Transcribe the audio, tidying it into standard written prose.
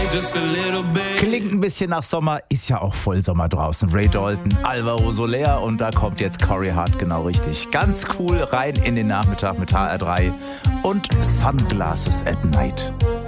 Klingt ein bisschen nach Sommer, ist ja auch Vollsommer draußen. Ray Dalton, Alvaro Soler und da kommt jetzt Corey Hart genau richtig. Ganz cool rein in den Nachmittag mit HR3 und Sunglasses at Night.